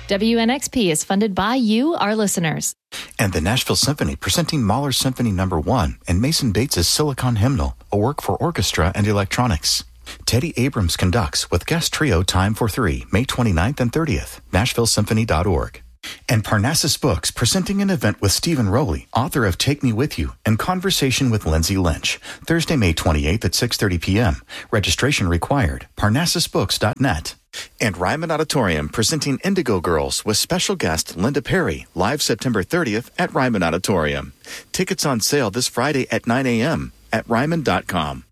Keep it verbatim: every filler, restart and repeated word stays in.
W N X P is funded by you, our listeners. And the Nashville Symphony presenting Mahler Symphony Number One and Mason Bates' Silicon Hymnal, a work for orchestra and electronics. Teddy Abrams conducts with guest trio Time for Three, May twenty-ninth and thirtieth, nashville symphony dot org. And Parnassus Books presenting an event with Stephen Rowley, author of Take Me With You, and Conversation with Lindsay Lynch, Thursday, May twenty-eighth at six thirty p.m. Registration required. parnassus books dot net. And Ryman Auditorium presenting Indigo Girls with special guest Linda Perry, live September thirtieth at Ryman Auditorium. Tickets on sale this Friday at nine a.m. at ryman dot com.